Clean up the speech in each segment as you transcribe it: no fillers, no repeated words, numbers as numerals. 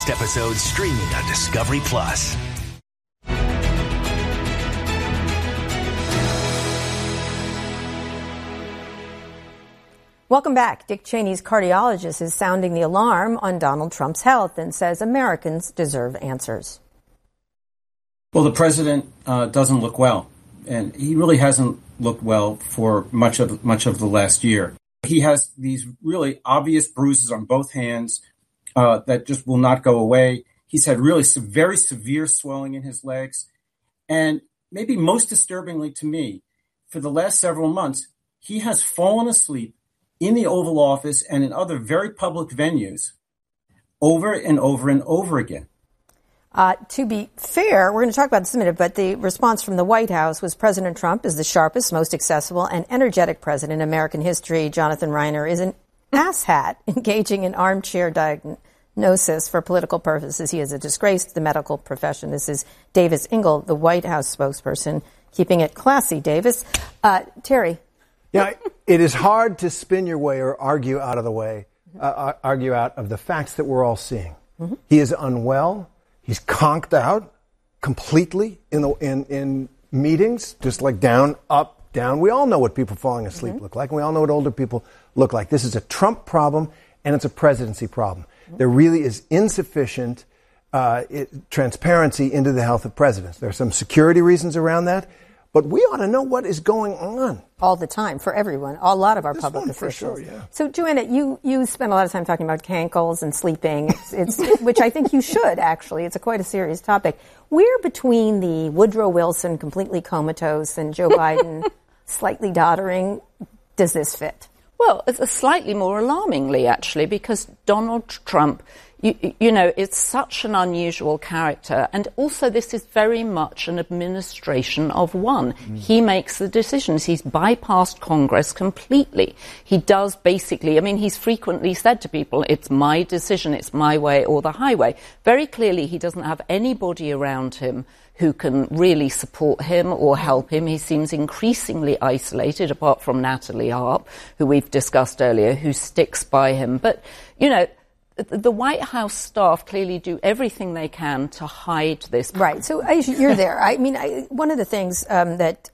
Next episode streaming on Discovery Plus. Welcome back. Dick Cheney's cardiologist is sounding the alarm on Donald Trump's health and says Americans deserve answers. Well, the president doesn't look well, and he really hasn't looked well for much of the last year. He has these really obvious bruises on both hands that just will not go away. He's had really very severe swelling in his legs, and maybe most disturbingly to me, for the last several months, he has fallen asleep in the Oval Office and in other very public venues over and over and over again. To be fair, we're going to talk about this in a minute, but the response from the White House was President Trump is the sharpest, most accessible, and energetic president in American history. Jonathan Reiner is an asshat engaging in armchair diagnosis for political purposes. He is a disgrace to the medical profession. This is Davis Ingle, the White House spokesperson, keeping it classy. Davis. Terry. Yeah, it is hard to spin your way or argue out of the facts that we're all seeing. Mm-hmm. He is unwell. He's conked out completely in meetings, just like down, up, down. We all know what people falling asleep look like, and we all know what older people look like. This is a Trump problem, and it's a presidency problem. Mm-hmm. There really is insufficient transparency into the health of presidents. There are some security reasons around that. But we ought to know what is going on. All the time, for everyone, a lot of our public officials. For sure, yeah. So, Joanna, you spend a lot of time talking about cankles and sleeping, which I think you should, actually. It's quite a serious topic. Where between the Woodrow Wilson completely comatose and Joe Biden slightly doddering does this fit? Well, it's slightly more alarmingly, actually, because Donald Trump, you know, it's such an unusual character. And also, this is very much an administration of one. He makes the decisions. He's bypassed Congress completely. He does basically, I mean, he's frequently said to people, it's my decision, it's my way or the highway. Very clearly, he doesn't have anybody around him who can really support him or help him. He seems increasingly isolated, apart from Natalie Harp, who we've discussed earlier, who sticks by him. But, you know, the White House staff clearly do everything they can to hide this. Right. So you're there. I mean, one of the things that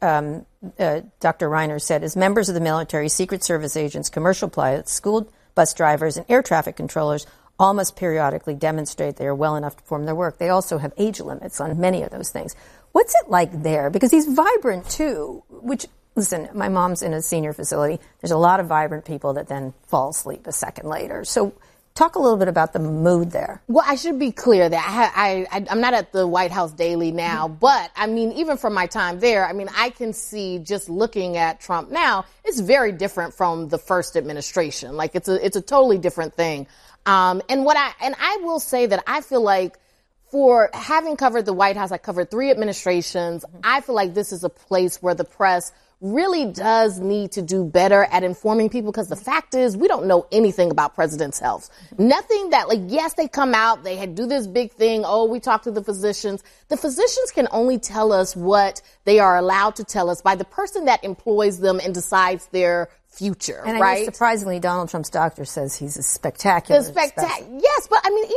Dr. Reiner said is members of the military, Secret Service agents, commercial pilots, school bus drivers, and air traffic controllers all must periodically demonstrate they are well enough to perform their work. They also have age limits on many of those things. What's it like there? Because he's vibrant, too, which, listen, my mom's in a senior facility. There's a lot of vibrant people that then fall asleep a second later. So talk a little bit about the mood there. Well, I should be clear that I'm not at the White House daily now, but I mean, even from my time there, I mean, I can see just looking at Trump now, it's very different from the first administration. Like it's a totally different thing. And I will say that I feel like for having covered the White House, I covered 3 administrations. I feel like this is a place where the press really does need to do better at informing people, because the fact is we don't know anything about president's health. Nothing that, like, yes, they come out, they do this big thing. Oh, we talk to the physicians. The physicians can only tell us what they are allowed to tell us by the person that employs them and decides their future, and right? And surprisingly, Donald Trump's doctor says he's a spectacular. Yes, but I mean,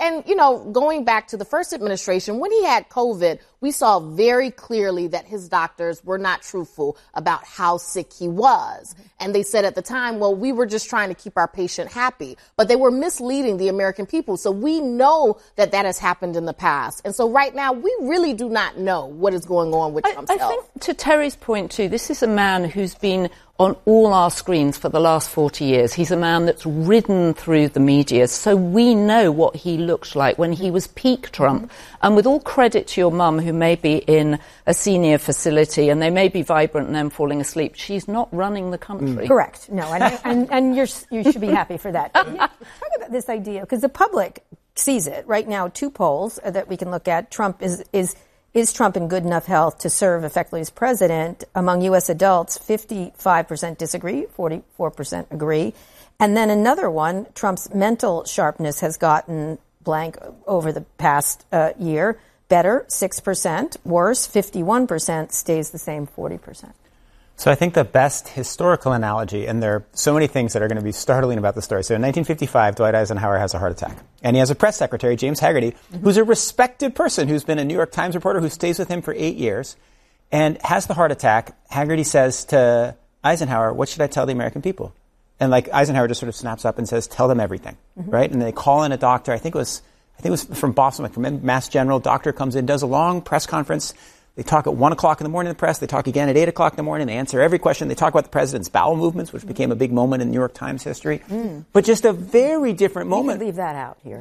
going back to the first administration, when he had COVID, we saw very clearly that his doctors were not truthful about how sick he was. And they said at the time, well, we were just trying to keep our patient happy. But they were misleading the American people. So we know that has happened in the past. And so right now, we really do not know what is going on with Trump's health. I think, to Terry's point, too, this is a man who's been on all our screens for the last 40 years. He's a man that's ridden through the media, so we know what he looked like when he was peak Trump. And with all credit to your mum, who may be in a senior facility and they may be vibrant and then falling asleep, she's not running the country. Correct. No, and you should be happy for that. Talk about this idea, because the public sees it right now. 2 polls that we can look at. Trump is Trump in good enough health to serve effectively as president? Among U.S. adults, 55% disagree, 44% agree. And then another one, Trump's mental sharpness has gotten blank over the past year. Better, 6%. Worse, 51%. Stays the same, 40%. So I think the best historical analogy, and there are so many things that are going to be startling about the story. So in 1955, Dwight Eisenhower has a heart attack. And he has a press secretary, James Hagerty, who's a respected person who's been a New York Times reporter who stays with him for 8 years and has the heart attack. Hagerty says to Eisenhower, what should I tell the American people? And like Eisenhower just sort of snaps up and says, tell them everything, right? And they call in a doctor. I think it was from Boston, like from Mass General. Doctor comes in, does a long press conference. They talk at 1 o'clock in the morning in the press. They talk again at 8 o'clock in the morning. They answer every question. They talk about the president's bowel movements, which became a big moment in New York Times history. But just a very different moment. You can leave that out here.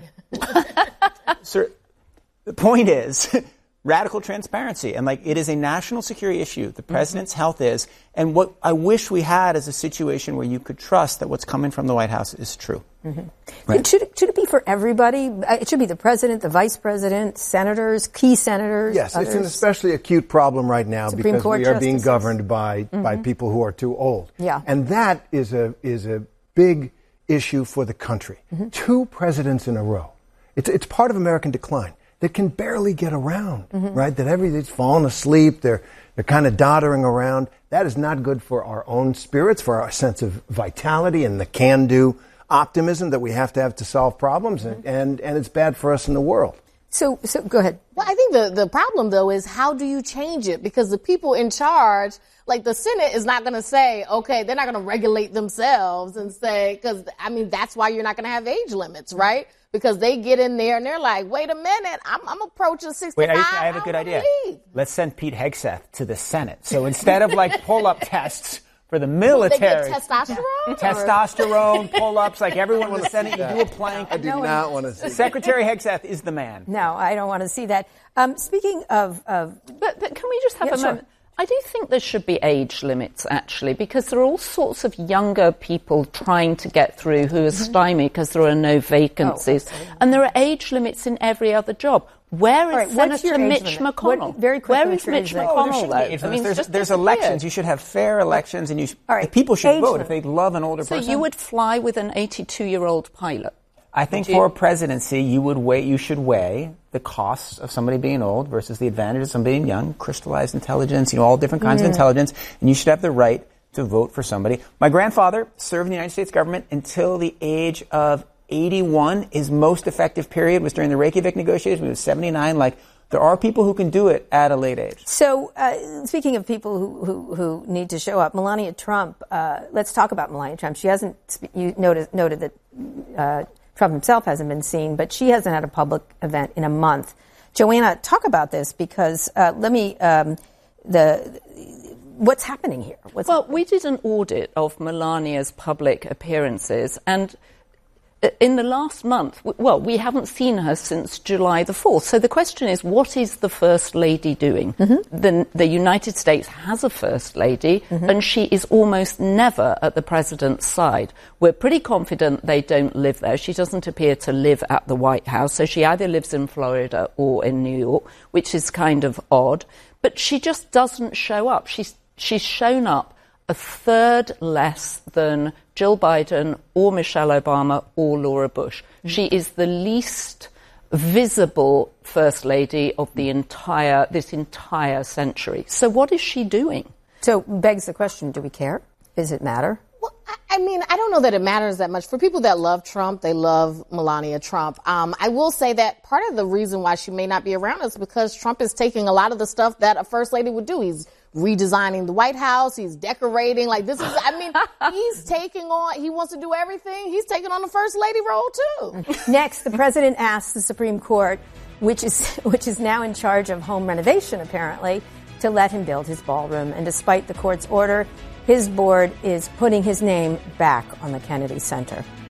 Sir, the point is radical transparency. And like it is a national security issue. The president's health is. And what I wish we had is a situation where you could trust that what's coming from the White House is true. Right. Should it be for everybody? It should be the president, the vice president, senators, key senators. Yes, others. It's an especially acute problem right now Supreme because Court we are being justices. governed by people who are too old. Yeah. And that is a big issue for the country. 2 presidents in a row. It's part of American decline. That can barely get around, right? That everything's fallen asleep. They're kind of doddering around. That is not good for our own spirits, for our sense of vitality and the can-do optimism that we have to solve problems, and it's bad for us in the world. So go ahead. Well, I think the problem, though, is how do you change it? Because the people in charge, like the Senate is not going to say, okay, they're not going to regulate themselves and say, because, I mean, that's why you're not going to have age limits, right? Because they get in there and they're like, wait a minute, I'm approaching 65. Wait, I have a good idea. Let's send Pete Hegseth to the Senate. So instead of like pull-up tests for the military. They get testosterone? Testosterone, pull-ups, like everyone in the Senate, you do a plank. I do not want to see Secretary Hegseth is the man. No, I don't want to see that. Speaking of... But can we just have a moment? I do think there should be age limits, actually, because there are all sorts of younger people trying to get through who are stymied because there are no vacancies. And there are age limits in every other job. Where is Senator Mitch McConnell? Very quickly, where is Mitch McConnell, though? I mean, there's elections. You should have fair elections, and people should vote if they love an older person. So you would fly with an 82-year-old pilot? I think for a presidency, you should weigh the costs of somebody being old versus the advantages of somebody being young, crystallized intelligence, all different kinds of intelligence, and you should have the right to vote for somebody. My grandfather served in the United States government until the age of 81. His most effective period was during the Reykjavik negotiations when he was 79. Like, there are people who can do it at a late age. So, speaking of people who need to show up, Melania Trump, let's talk about Melania Trump. She hasn't, you noted that Trump himself hasn't been seen, but she hasn't had a public event in a month. Joanna, talk about this because what's happening here? We did an audit of Melania's public appearances, and in the last month, we haven't seen her since July the 4th. So the question is, what is the First Lady doing? The United States has a First Lady, and she is almost never at the President's side. We're pretty confident they don't live there. She doesn't appear to live at the White House, so she either lives in Florida or in New York, which is kind of odd. But she just doesn't show up. She's shown up a third less than Jill Biden or Michelle Obama or Laura Bush. She is the least visible First Lady of this entire century. So what is she doing? So begs the question, do we care? Does it matter? Well, I mean, I don't know that it matters that much. For people that love Trump, they love Melania Trump. I will say that part of the reason why she may not be around is because Trump is taking a lot of the stuff that a First Lady would do. He's redesigning the White House. He's decorating. He's taking on, he wants to do everything. He's taking on the First Lady role, too. Next, the president asked the Supreme Court, which is now in charge of home renovation, apparently, to let him build his ballroom. And despite the court's order, his board is putting his name back on the Kennedy Center.